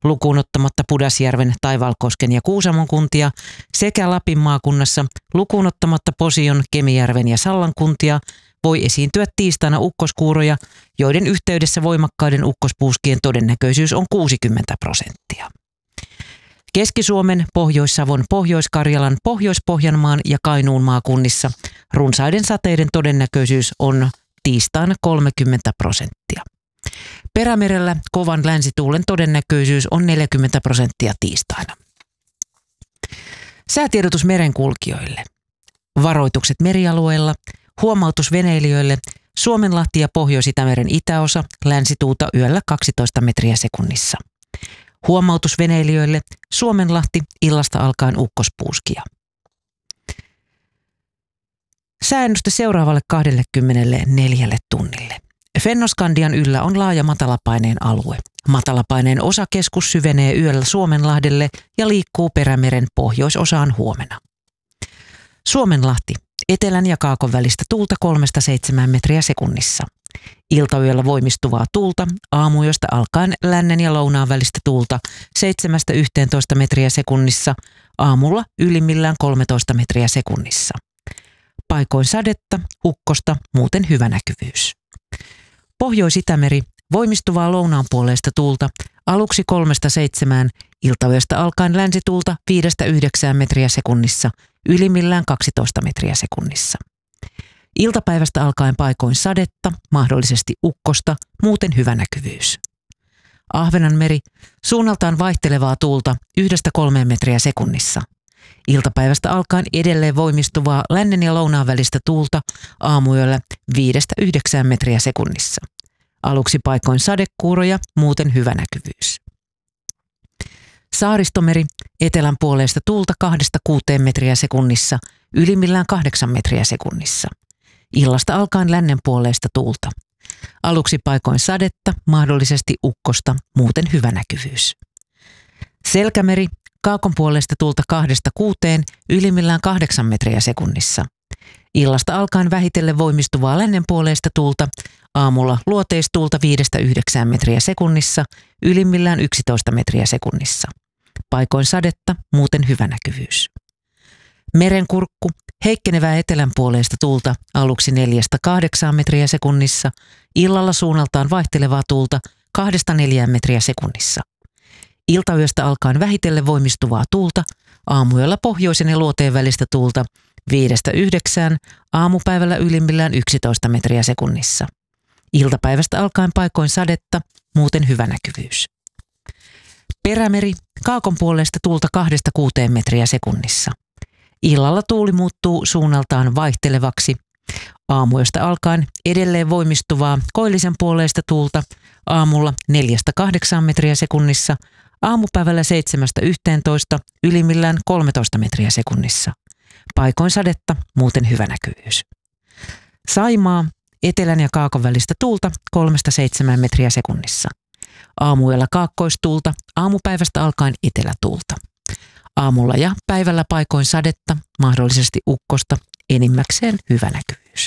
lukuun ottamatta Pudasjärven, Taivalkosken ja Kuusamon kuntia, sekä Lapin maakunnassa lukuun ottamatta Posion, Kemijärven ja Sallan kuntia voi esiintyä tiistaina ukkoskuuroja, joiden yhteydessä voimakkaiden ukkospuuskien todennäköisyys on 60%. Keski-Suomen, Pohjois-Savon, Pohjois-Karjalan, Pohjois-Pohjanmaan ja Kainuun maakunnissa runsaiden sateiden todennäköisyys on tiistaina 30%. Perämerellä kovan länsituulen todennäköisyys on 40% tiistaina. Säätiedotus merenkulkijoille. Varoitukset merialueilla, huomautus veneilijöille, Suomenlahti ja Pohjois-Itämeren itäosa, länsituulta yöllä 12 metriä sekunnissa. Huomautus veneilijöille, Suomenlahti, illasta alkaen ukkospuuskia. Sääennuste seuraavalle 24 tunnille. Fennoskandian yllä on laaja matalapaineen alue. Matalapaineen osakeskus syvenee yöllä Suomenlahdelle ja liikkuu Perämeren pohjoisosaan huomenna. Suomenlahti, etelän ja kaakon välistä tuulta 3-7 metriä sekunnissa. Iltayöllä voimistuvaa tuulta, aamuyöstä alkaen lännen ja lounaan välistä tuulta 7-11 metriä sekunnissa, aamulla ylimmillään 13 metriä sekunnissa. Paikoin sadetta, ukkosta, muuten hyvä näkyvyys. Pohjois-Itämeri, voimistuvaa lounaanpuoleista tuulta, aluksi 3-7, iltayöstä alkaen länsituulta 5-9 metriä sekunnissa, ylimmillään 12 metriä sekunnissa. Iltapäivästä alkaen paikoin sadetta, mahdollisesti ukkosta, muuten hyvä näkyvyys. Ahvenanmeri, suunnaltaan vaihtelevaa tuulta 1-3 metriä sekunnissa. Iltapäivästä alkaen edelleen voimistuvaa lännen ja lounaan välistä tuulta, aamuyöllä 5-9 metriä sekunnissa. Aluksi paikoin sadekuuroja, muuten hyvä näkyvyys. Saaristomeri, etelän puoleista tuulta 2-6 metriä sekunnissa, ylimmillään 8 metriä sekunnissa. Illasta alkaen lännen puoleista tuulta. Aluksi paikoin sadetta, mahdollisesti ukkosta, muuten hyvä näkyvyys. Selkämeri, kaakon puoleista tuulta 2-6, ylimmillään 8 metriä sekunnissa. Illasta alkaen vähitellen voimistuvaa lännen puoleista tuulta, aamulla luoteistuulta 5-9 metriä sekunnissa, ylimmillään 11 metriä sekunnissa. Paikoin sadetta, muuten hyvä näkyvyys. Merenkurkku, heikkenevää etelän puoleista tuulta, aluksi 4-8 metriä sekunnissa, illalla suunnaltaan vaihtelevaa tuulta 2-4 metriä sekunnissa. Iltayöstä alkaen vähitellen voimistuvaa tuulta, aamuyöllä pohjoisen ja luoteen välistä tuulta 5-9, aamupäivällä ylimmillään 11 metriä sekunnissa. Iltapäivästä alkaen paikoin sadetta, muuten hyvä näkyvyys. Perämeri, kaakon puoleista tuulta 2-6 metriä sekunnissa. Illalla tuuli muuttuu suunnaltaan vaihtelevaksi. Aamuyöstä alkaen edelleen voimistuvaa koillisen puoleista tuulta, aamulla 4-8 metriä sekunnissa, aamupäivällä 7-11, ylimmillään 13 metriä sekunnissa. Paikoin sadetta, muuten hyvä näkyvyys. Saimaa, etelän ja kaakon välistä tuulta 3-7 metriä sekunnissa. Aamuyöllä kaakkoistuulta, aamupäivästä alkaen etelätuulta. Aamulla ja päivällä paikoin sadetta, mahdollisesti ukkosta, enimmäkseen hyvä näkyvyys.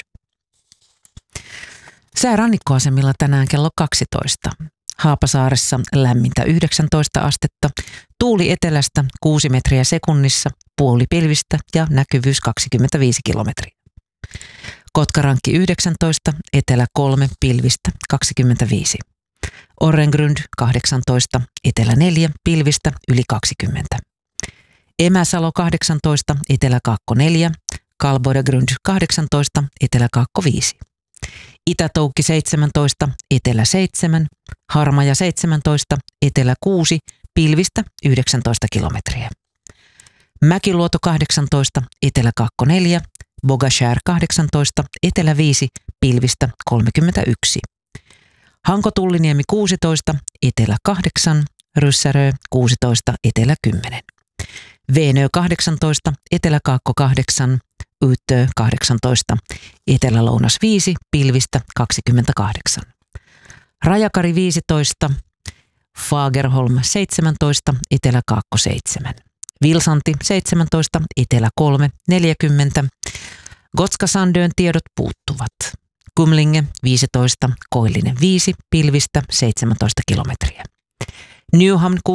Sää rannikkoasemilla tänään kello 12. Haapasaaressa lämmintä 19 astetta, tuuli etelästä 6 metriä sekunnissa, puolipilvistä ja näkyvyys 25 kilometriä. Kotkarankki 19, etelä 3, pilvistä 25. Orrengrund 18, etelä 4, pilvistä yli 20. Emäsalo 18, etelä-kaakko 4, Kalboidagrund 18, etelä-kaakko 5. Itä-Toukki 17, etelä 7, Harmaja 17, etelä 6, pilvistä 19 kilometriä. Mäkiluoto 18, etelä-kaakko 4, Bogashär 18, etelä 5, pilvistä 31. Hanko-Tulliniemi 16, etelä 8, Ryssärö 16, etelä 10. Veenö 18, etelä-kaakko 8, Yyttö 18, etelä-lounas 5, pilvistä 28. Rajakari 15, Fagerholm 17, etelä-kaakko 7. Vilsanti 17, etelä 3, 40. Gotskasandön tiedot puuttuvat. Kumlinge 15, koillinen 5, pilvistä 17 kilometriä. Newham